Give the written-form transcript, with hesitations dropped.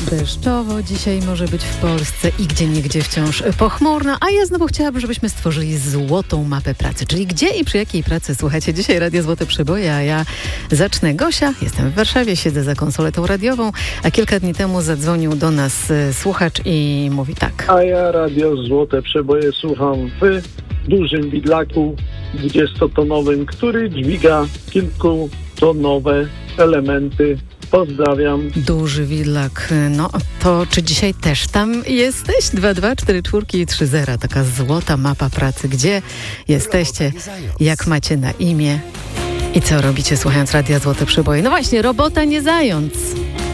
Deszczowo dzisiaj może być w Polsce i gdzieniegdzie wciąż pochmurno, a ja znowu chciałabym, żebyśmy stworzyli złotą mapę pracy. Czyli gdzie i przy jakiej pracy? Słuchajcie, dzisiaj Radio Złote Przeboje, a ja zacznę. Gosia, jestem w Warszawie, siedzę za konsoletą radiową, a kilka dni temu zadzwonił do nas słuchacz i mówi tak. A ja Radio Złote Przeboje słucham w dużym widlaku 20-tonowym, który dźwiga kilkutonowe elementy. Pozdrawiam. Duży widlak. No to czy dzisiaj też tam jesteś? 2244330. Taka złota mapa pracy. Gdzie jesteście? Jak macie na imię? I co robicie słuchając Radia Złote Przeboje? No właśnie, robota nie zając.